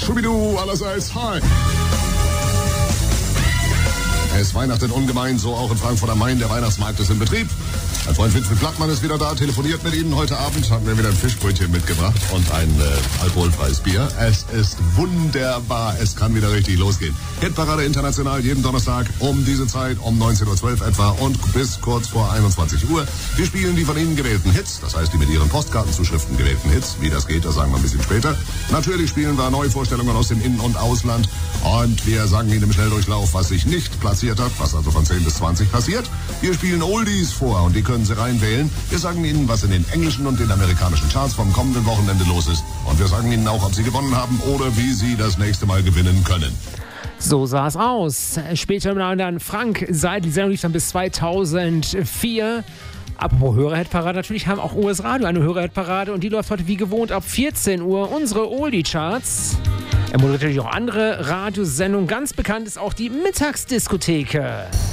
Schubidu, allerseits, hi. Es weihnachtet ungemein, so auch in Frankfurt am Main. Der Weihnachtsmarkt ist in Betrieb. Mein Freund Winfried Plattmann ist wieder da, telefoniert mit Ihnen. Heute Abend haben wir wieder ein Fischbrötchen mitgebracht und ein alkoholfreies Bier. Es ist wunderbar, es kann wieder richtig losgehen. Hitparade International jeden Donnerstag um diese Zeit, um 19.12 Uhr etwa und bis kurz vor 21 Uhr. Wir spielen die von Ihnen gewählten Hits, das heißt die mit Ihren Postkartenzuschriften gewählten Hits. Wie das geht, das sagen wir ein bisschen später. Natürlich spielen wir Neuvorstellungen aus dem In- und Ausland und wir sagen Ihnen im Schnelldurchlauf, was sich nicht platziert hat, was also von 10 bis 20 passiert. Wir spielen Oldies vor und die können Sie reinwählen. Wir sagen Ihnen, was in den englischen und den amerikanischen Charts vom kommenden Wochenende los ist. Und wir sagen Ihnen auch, ob Sie gewonnen haben oder wie Sie das nächste Mal gewinnen können. So sah es aus. Später im Namen dann Frank Seidel. Die Sendung lief dann bis 2004. Apropos Hörerhitparade, natürlich haben auch US Radio eine Hörerhitparade und die läuft heute wie gewohnt ab 14 Uhr. Unsere Oldie-Charts. Er moderiert natürlich auch andere Radiosendungen. Ganz bekannt ist auch die Mittagsdiskotheke.